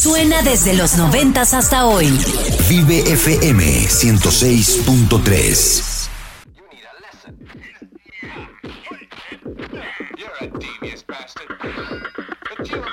Suena desde los 90s hasta hoy. Vive FM 106.3. You're a devious bastard. But you